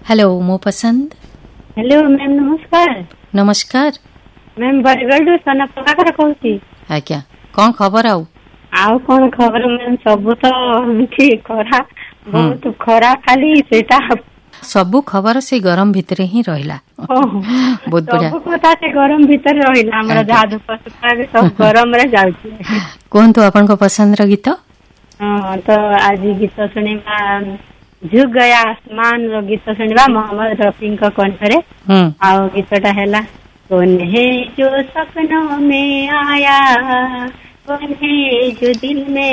Hello मो पसंद। Hello ma'am नमस्कार। नमस्कार मैम बरगढ़ सोना प्रभाकर कहूँ। आज्ञा कौन खबर आउ कौन खबर मैम सब तो एमती खरा बहुत खरा खाली सेटा सबू खबर से गरम भितरे ही रहिला। बहुत बढ़िया सब कथा से गरम भीतर रहिला हमरा जहा दुख सुख सब गरम रे जाउची। कोन तो आपन को पसंद र गीत? हां तो आज गीत सुनेबा झुक गया आसमान रो गीत सुनेबा मोहम्मद रफी का कंठरे। आ गीतटा हैला कौन है जो सपनों में आया कौन है जो दिल में